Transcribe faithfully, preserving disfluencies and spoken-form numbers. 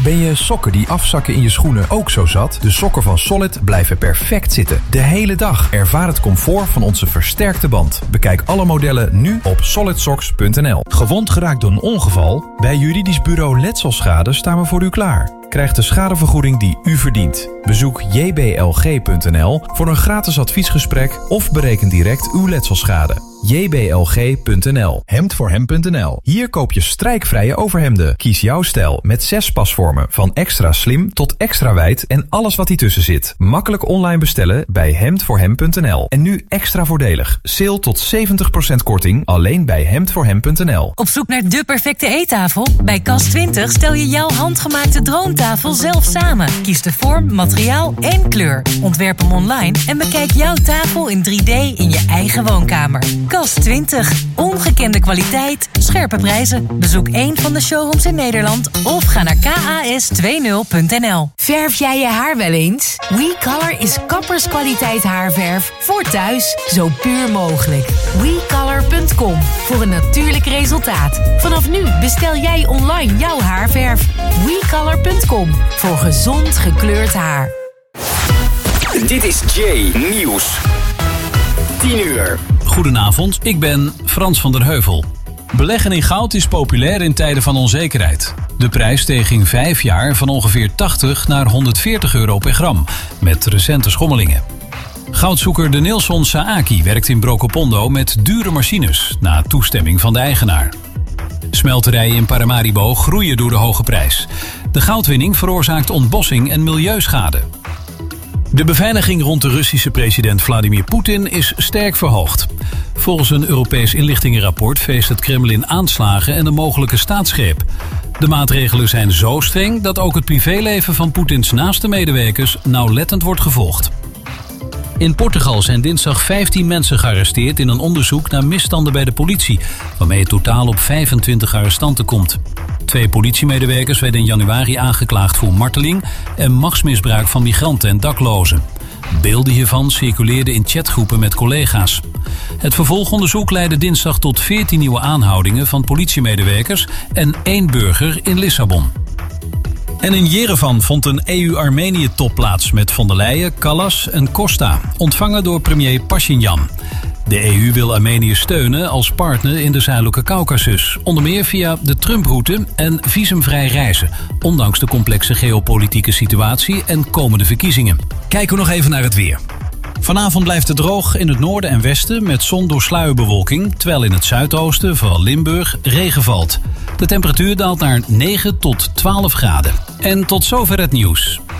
Ben je sokken die afzakken in je schoenen ook zo zat? De sokken van Solid blijven perfect zitten. De hele dag. Ervaar het comfort van onze versterkte band. Bekijk alle modellen nu op solid socks punt n l. Gewond geraakt door een ongeval? Bij juridisch bureau Letselschade staan we voor u klaar. Krijg de schadevergoeding die u verdient. Bezoek j b l g punt n l voor een gratis adviesgesprek of bereken direct uw letselschade. j b l g punt n l. hemd voor hem punt n l. Hier koop je strijkvrije overhemden. Kies jouw stijl met zes pasvormen van extra slim tot extra wijd en alles wat ertussen zit. Makkelijk online bestellen bij hemd voor hem punt n l. En nu extra voordelig. Sale tot zeventig procent korting alleen bij hemd voor hem punt n l. Op zoek naar de perfecte eettafel? Bij Kas twintig stel je jouw handgemaakte droomtafel zelf samen. Kies de vorm, materiaal en kleur. Ontwerp hem online en bekijk jouw tafel in drie D in je eigen woonkamer. Kas twintig. Ongekende kwaliteit, scherpe prijzen. Bezoek één van de showrooms in Nederland of ga naar k a s twintig punt n l. Verf jij je haar wel eens? WeColor is kapperskwaliteit haarverf voor thuis. Zo puur mogelijk. we color punt com voor een natuurlijk resultaat. Vanaf nu bestel jij online jouw haarverf. we color punt com voor gezond gekleurd haar. Dit is Jay Nieuws. tien uur. Goedenavond, ik ben Frans van der Heuvel. Beleggen in goud is populair in tijden van onzekerheid. De prijs steeg in vijf jaar van ongeveer tachtig naar honderdveertig euro per gram, met recente schommelingen. Goudzoeker de Nilson Saaki werkt in Brokopondo met dure machines, na toestemming van de eigenaar. Smelterijen in Paramaribo groeien door de hoge prijs. De goudwinning veroorzaakt ontbossing en milieuschade. De beveiliging rond de Russische president Vladimir Poetin is sterk verhoogd. Volgens een Europees inlichtingenrapport vreest het Kremlin aanslagen en een mogelijke staatsgreep. De maatregelen zijn zo streng dat ook het privéleven van Poetins naaste medewerkers nauwlettend wordt gevolgd. In Portugal zijn dinsdag vijftien mensen gearresteerd in een onderzoek naar misstanden bij de politie, waarmee het totaal op vijfentwintig arrestanten komt. Twee politiemedewerkers werden in januari aangeklaagd voor marteling en machtsmisbruik van migranten en daklozen. Beelden hiervan circuleerden in chatgroepen met collega's. Het vervolgonderzoek leidde dinsdag tot veertien nieuwe aanhoudingen van politiemedewerkers en één burger in Lissabon. En in Jerevan vond een E U-Armenië-top plaats met Von der Leyen, Kallas en Costa, ontvangen door premier Pashinyan. De E U wil Armenië steunen als partner in de zuidelijke Caucasus, onder meer via de Trump-route en visumvrij reizen, ondanks de complexe geopolitieke situatie en komende verkiezingen. Kijken we nog even naar het weer. Vanavond blijft het droog in het noorden en westen met zon door sluierbewolking, terwijl in het zuidoosten, vooral Limburg, regen valt. De temperatuur daalt naar negen tot twaalf graden. En tot zover het nieuws.